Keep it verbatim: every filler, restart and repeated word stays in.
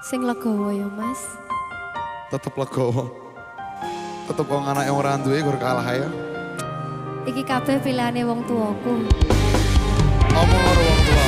Sing legowo ya Mas. Tetep legowo. Tetep wong anak yang ora duwe gur kalah ya. Iki kabeh pilihane wong tuaku. Omong karo wong tua.